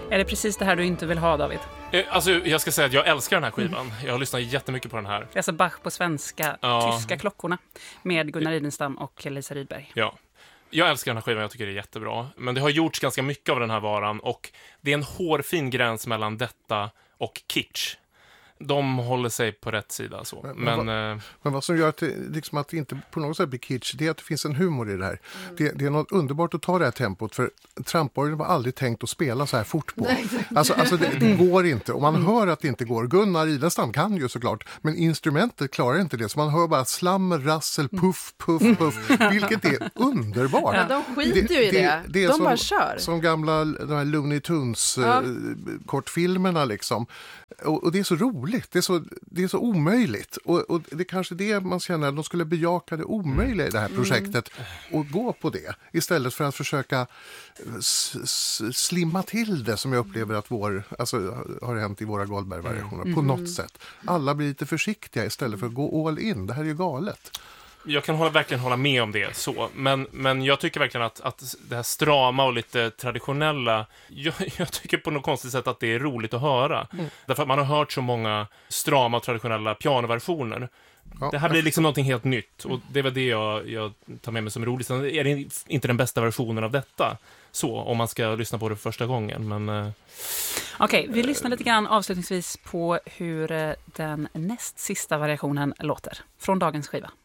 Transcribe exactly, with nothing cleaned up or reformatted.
Är det precis det här du inte vill ha, David? Eh, Alltså, jag ska säga att jag älskar den här skivan. Jag har lyssnat jättemycket på den här. Alltså Bach på svenska, Ja. tyska klockorna med Gunnar Idenstam och Lisa Rydberg. Ja. Jag älskar den här skivan, jag tycker det är jättebra. Men det har gjorts ganska mycket av den här varan och det är en hårfin gräns mellan detta och kitsch. De håller sig på rätt sida så. Men, Men, men, men vad, men vad som gör att det, liksom att det inte på något sätt blir kitsch, det är att det finns en humor i det här. Mm. Det, det är något underbart att ta det här tempot, för tramporgeln var aldrig tänkt att spela så här fort på. Nej, alltså alltså det, det går inte, och man hör att det inte går. Gunnar Idenstam kan ju såklart, men instrumentet klarar inte det, så man hör bara slam, rassel, puff, puff, puff, vilket är underbart. Ja, de skiter ju i det. det, det är de som, bara kör. Som gamla de här Looney Tunes ja. eh, kortfilmerna liksom. Och, och det är så roligt, det är så, det är så omöjligt. Och, och det är kanske det man känner, att de skulle bejaka det omöjliga i det här projektet mm. och gå på det. Istället för att försöka s- s- slimma till det, som jag upplever att vår, alltså, har hänt i våra Goldberg-variationer mm. på något sätt. Alla blir lite försiktiga istället för att gå all in. Det här är ju galet. Jag kan hålla, verkligen hålla med om det så, men, men jag tycker verkligen att, att det här strama och lite traditionella, jag, jag tycker på något konstigt sätt att det är roligt att höra. Mm. Därför att man har hört så många strama och traditionella pianoversioner. Ja. Det här blir liksom någonting helt nytt, och det är väl det jag, jag tar med mig som roligt. Sen är det inte den bästa versionen av detta, så, om man ska lyssna på det första gången, men... Eh, Okej, okay, vi lyssnar lite grann avslutningsvis på hur den näst sista variationen låter från dagens skiva.